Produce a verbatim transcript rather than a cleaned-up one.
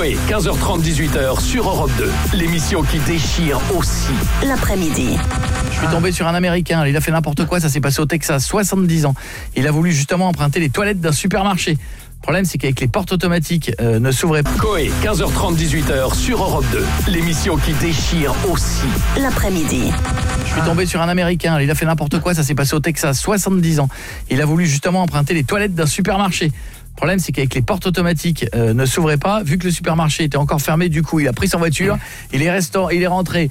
Coé, quinze heures trente, dix-huit heures sur Europe deux. L'émission qui déchire aussi l'après-midi. Je suis tombé sur un Américain, il a fait n'importe quoi, ça s'est passé au Texas, soixante-dix ans. Il a voulu justement emprunter les toilettes d'un supermarché. Le problème, c'est qu'avec les portes automatiques, euh, ne s'ouvraient pas. Coé, quinze heures trente, dix-huit heures sur Europe deux. L'émission qui déchire aussi l'après-midi. Je suis tombé sur un Américain, il a fait n'importe quoi, ça s'est passé au Texas, soixante-dix ans. Il a voulu justement emprunter les toilettes d'un supermarché. Le problème, c'est qu'avec les portes automatiques euh, ne s'ouvraient pas, vu que le supermarché était encore fermé, du coup, il a pris sa voiture, il est, restant, il est rentré